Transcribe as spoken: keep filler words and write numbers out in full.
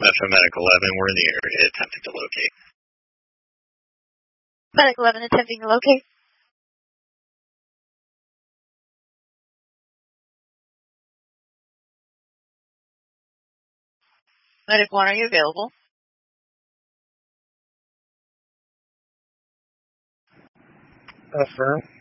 Metro Medic eleven, we're in the area attempting to locate. Medic eleven attempting to locate. Medic one, are you available? Affirm.